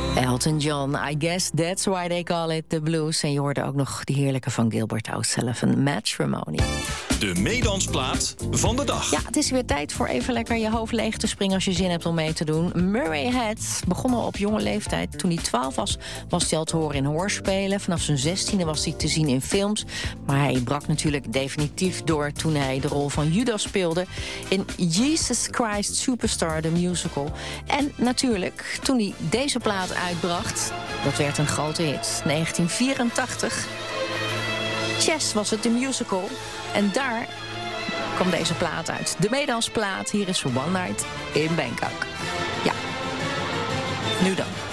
Elton John, I guess that's why they call it the blues. En je hoorde ook nog die heerlijke van Gilbert O'Sullivan, Matrimony. De meedansplaat van de dag. Ja, het is weer tijd voor even lekker je hoofd leeg te springen als je zin hebt om mee te doen. Murray Head begon al op jonge leeftijd. Toen hij 12 was, was hij al te horen in hoorspelen. Vanaf zijn 16e was hij te zien in films. Maar hij brak natuurlijk definitief door toen hij de rol van Judas speelde in Jesus Christ Superstar, de musical. En natuurlijk, toen hij deze plaat uitbracht, dat werd een grote hit. 1984. Chess was het, de musical. En daar kwam deze plaat uit. De meedansplaat. Hier is One Night in Bangkok. Ja, nu dan.